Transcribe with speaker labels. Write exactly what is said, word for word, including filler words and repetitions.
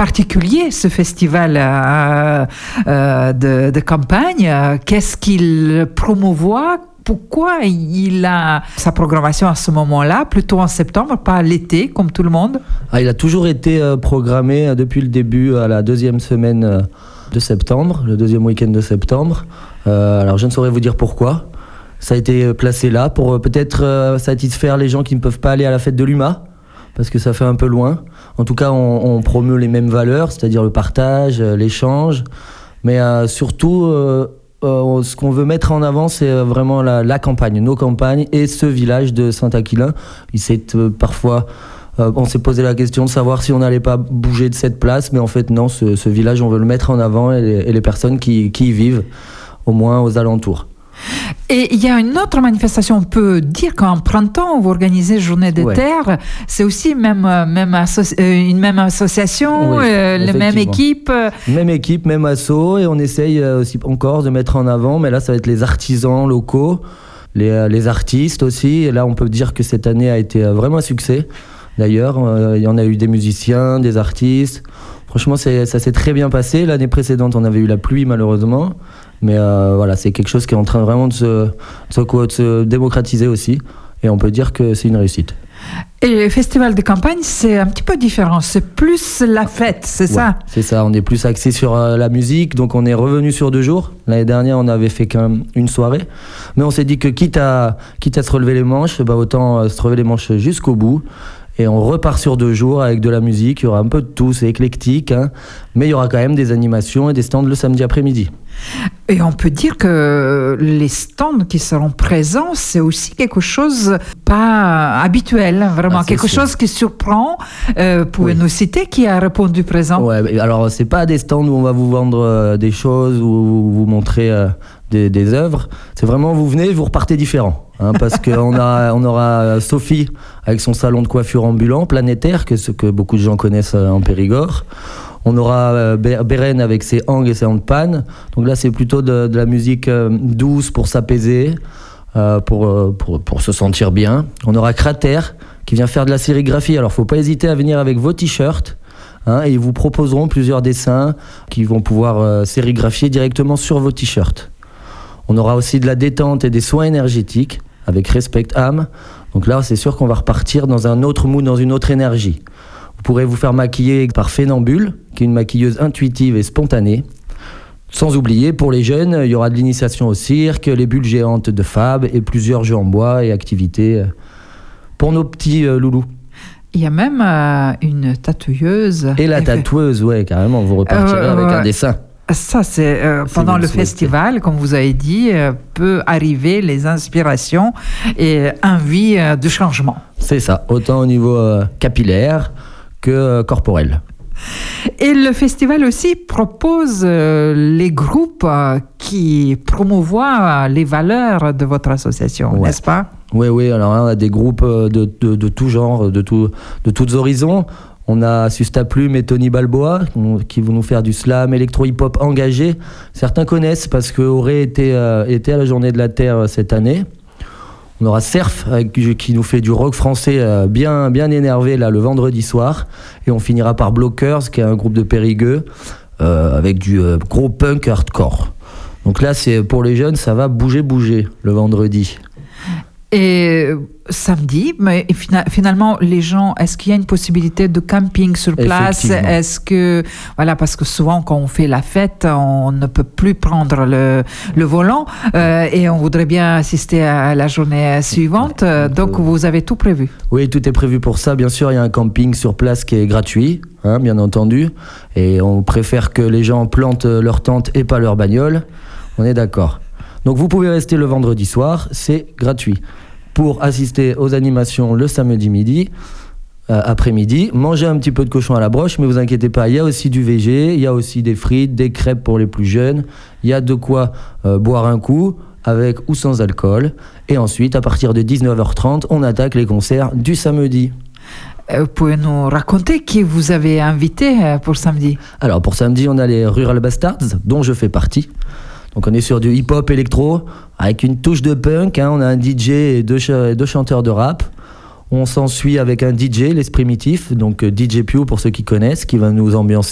Speaker 1: particulier ce festival euh, euh, de, de campagne. Qu'est-ce qu'il promouvoit? Pourquoi il a sa programmation à ce moment-là, plutôt en septembre, pas l'été, comme tout le monde?
Speaker 2: Ah, il a toujours été euh, programmé euh, depuis le début, à la deuxième semaine euh, de septembre, le deuxième week-end de septembre. Euh, alors je ne saurais vous dire pourquoi. Ça a été placé là pour euh, peut-être euh, satisfaire les gens qui ne peuvent pas aller à la fête de l'U M A, parce que ça fait un peu loin. En tout cas, on, on promeut les mêmes valeurs, c'est-à-dire le partage, euh, l'échange, mais euh, surtout... Euh, Euh, ce qu'on veut mettre en avant, c'est vraiment la, la campagne, nos campagnes et ce village de Saint-Aquilin. Il s'est euh, parfois, euh, on s'est posé la question de savoir si on n'allait pas bouger de cette place, mais en fait non, ce, ce village, on veut le mettre en avant et les, et les personnes qui, qui y vivent, au moins aux alentours.
Speaker 1: Et il y a une autre manifestation, on peut dire qu'en printemps, vous organisez Journée des
Speaker 2: ouais.
Speaker 1: Terres, c'est aussi même, même asso- une même association,
Speaker 2: oui,
Speaker 1: euh, la même équipe.
Speaker 2: Même équipe, même asso, et on essaye aussi encore de mettre en avant, mais là ça va être les artisans locaux, les, les artistes aussi, et là on peut dire que cette année a été vraiment un succès. D'ailleurs, euh, il y en a eu des musiciens, des artistes. Franchement, c'est, ça s'est très bien passé. L'année précédente, on avait eu la pluie, malheureusement. Mais euh, voilà, c'est quelque chose qui est en train vraiment de se, de se, de se démocratiser aussi. Et on peut dire que c'est une réussite.
Speaker 1: Et le festival de campagne, c'est un petit peu différent. C'est plus la fête, c'est
Speaker 2: ouais,
Speaker 1: ça?
Speaker 2: C'est ça. On est plus axé sur euh, la musique. Donc, on est revenu sur deux jours. L'année dernière, on avait fait qu'une soirée. Mais on s'est dit que quitte à, quitte à se relever les manches, bah, autant euh, se relever les manches jusqu'au bout. Et on repart sur deux jours avec de la musique. Il y aura un peu de tout, c'est éclectique, hein, mais il y aura quand même des animations et des stands le samedi après-midi.
Speaker 1: Et on peut dire que les stands qui seront présents, c'est aussi quelque chose pas habituel, vraiment
Speaker 2: ah,
Speaker 1: quelque
Speaker 2: sûr.
Speaker 1: chose qui surprend. Euh, pouvez-vous
Speaker 2: oui.
Speaker 1: nous citer qui a répondu présent?
Speaker 2: Ouais, alors c'est pas des stands où on va vous vendre euh, des choses ou vous montrer euh, des, des œuvres. C'est vraiment vous venez, vous repartez différent. Hein, parce qu'on a, on aura Sophie avec son salon de coiffure ambulant, planétaire, que ce que beaucoup de gens connaissent en Périgord. On aura euh, Beren avec ses hangs et ses handpan. Donc là, c'est plutôt de, de la musique euh, douce pour s'apaiser, euh, pour, euh, pour, pour se sentir bien. On aura Crater qui vient faire de la sérigraphie. Alors, il ne faut pas hésiter à venir avec vos t-shirts. Hein, et ils vous proposeront plusieurs dessins qui vont pouvoir euh, sérigraphier directement sur vos t-shirts. On aura aussi de la détente et des soins énergétiques avec Respect Âme. Donc là, c'est sûr qu'on va repartir dans un autre mood, dans une autre énergie. Vous pourrez vous faire maquiller par Fénambule, qui est une maquilleuse intuitive et spontanée. Sans oublier, pour les jeunes, il y aura de l'initiation au cirque, les bulles géantes de Fab et plusieurs jeux en bois et activités pour nos petits euh, loulous.
Speaker 1: Il y a même euh, une tatoueuse.
Speaker 2: Et la tatoueuse, ouais, carrément, vous repartirez euh, avec ouais. un dessin.
Speaker 1: Ça, c'est euh, pendant le festival, comme vous avez dit, euh, peut arriver les inspirations et envie euh, de changement.
Speaker 2: C'est ça, autant au niveau euh, capillaire que euh, corporel.
Speaker 1: Et le festival aussi propose euh, les groupes euh, qui promouvoient les valeurs de votre association, ouais. n'est-ce pas?
Speaker 2: Oui, oui, alors là, on a des groupes de, de, de tout genre, de, tout, de tous horizons. On a Sustaplume et Tony Balboa qui vont nous faire du slam électro-hip-hop engagé. Certains connaissent parce qu'Auré était, euh, était à la Journée de la Terre cette année. On aura Surf avec, qui nous fait du rock français euh, bien, bien énervé là, le vendredi soir. Et on finira par Blockers, qui est un groupe de Périgueux, euh, avec du euh, gros punk hardcore. Donc là, c'est, pour les jeunes, ça va bouger, bouger le vendredi.
Speaker 1: Et samedi, mais finalement, les gens, est-ce qu'il y a une possibilité de camping sur place? Est-ce que, voilà, parce que souvent, quand on fait la fête, on ne peut plus prendre le, le volant euh, et on voudrait bien assister à la journée suivante. Ouais, donc, euh... vous avez tout prévu? Oui, tout est prévu pour ça. Bien sûr, il y a un camping sur place qui est gratuit, hein, bien entendu. Et on préfère que les gens plantent leur tente et pas leur bagnole. On est d'accord. Donc, vous pouvez rester le vendredi soir, c'est gratuit. Pour assister aux animations le samedi midi, euh, après-midi, manger un petit peu de cochon à la broche, mais vous inquiétez pas, il y a aussi du V G, il y a aussi des frites, des crêpes pour les plus jeunes, il y a de quoi euh, boire un coup, avec ou sans alcool, et ensuite, à partir de dix-neuf heures trente, on attaque les concerts du samedi. Vous pouvez nous raconter qui vous avez invité pour samedi? Alors, pour samedi, on a les Rural Bastards, dont je fais partie. Donc on est sur du hip-hop électro, avec une touche de punk, hein. On a un D J et deux, ch- deux chanteurs de rap. On s'ensuit avec un D J, l'Esprit Primitif, donc D J Pew pour ceux qui connaissent, qui va nous ambiancer